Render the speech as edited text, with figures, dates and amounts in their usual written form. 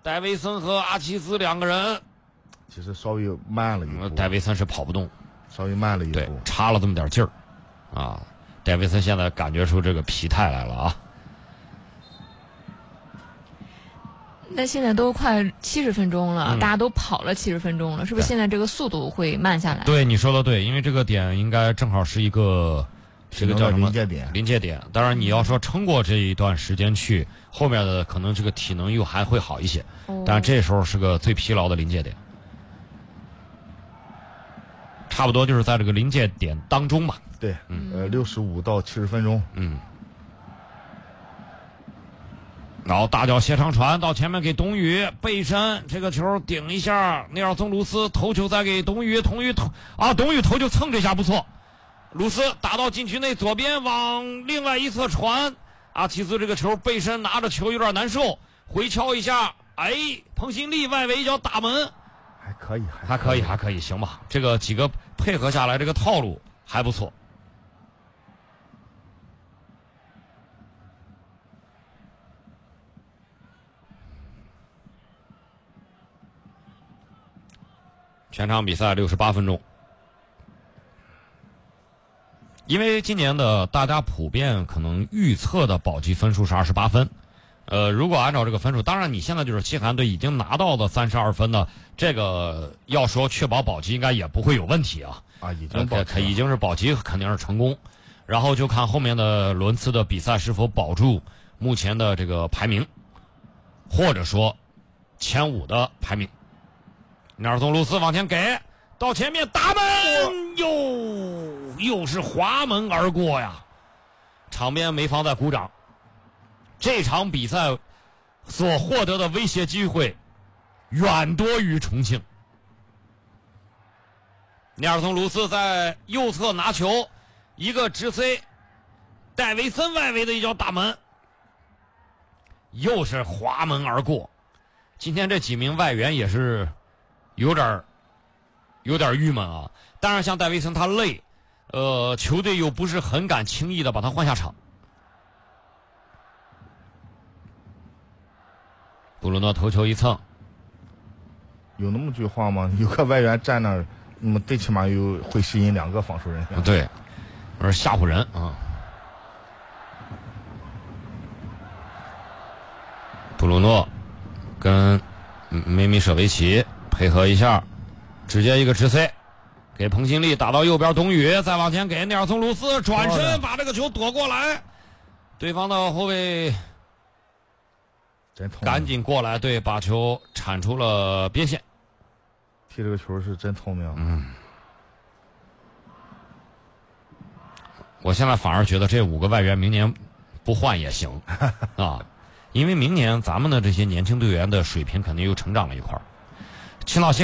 戴维森和阿奇斯两个人， 其实稍微慢了一步。 戴维森是跑不动， 稍微慢了一步， 对，差了这么点劲儿，啊，戴维森现在感觉出这个疲态来了啊。 那现在都快70分钟了，大家都跑了70分钟了，是不是现在这个速度会慢下来？ 对，你说的对，因为这个点应该正好是一个这个叫什么临界点。当然，你要说撑过这一段时间去，后面的可能这个体能又还会好一些，但这时候是个最疲劳的临界点，差不多就是在这个临界点当中吧。 对，65到70分钟， 然后大脚斜长传到前面给董宇背身，这个球顶一下，内尔松鲁斯头球再给董宇，董宇头球蹭这下不错，鲁斯打到禁区内左边往另外一侧传，阿奇斯这个球背身拿着球有点难受，回敲一下，彭新立外围一脚打门，还可以，行吧，这个几个配合下来，这个套路还不错。全场比赛68分钟，因为今年的大家普遍可能预测的保级分数是28分，如果按照这个分数，当然你现在就是西海岸队已经拿到的32分呢，这个要说确保保级应该也不会有问题啊，已经是保级肯定是成功，然后就看后面的轮次的比赛是否保住目前的这个排名，或者说前5的排名。内尔松鲁斯往前给到前面打门，又是滑门而过呀！场边没妨在鼓掌。这场比赛所获得的威胁机会远多于重庆。内尔松鲁斯在右侧拿球，一个直塞，戴维森外围的一脚打门，又是滑门而过。今天这几名外援也是有点郁闷啊！当然，像戴维森他累，球队又不是很敢轻易的把他换下场。布鲁诺头球一蹭， 有那么句话吗？有个外援站那儿，那么最起码会吸引2个防守人。 对，我说吓唬人啊！布鲁诺跟梅米舍维奇配合一下，直接一个直塞，给彭新立打到右边，董宇再往前给内尔松鲁斯转身把这个球夺过来，对方的后卫赶紧过来，对，把球铲出了边线。 踢这个球是真聪明。 我现在反而觉得这5个外援明年不换也行啊，因为明年咱们的这些年轻队员的水平肯定又成长了一块。青岛